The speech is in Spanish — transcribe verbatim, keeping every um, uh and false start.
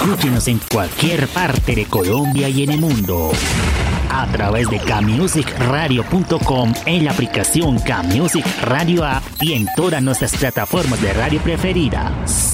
Escúchenos en cualquier parte de Colombia y en el mundo a través de camusic radio punto com, en la aplicación Camusic Radio App y en todas nuestras plataformas de radio preferidas.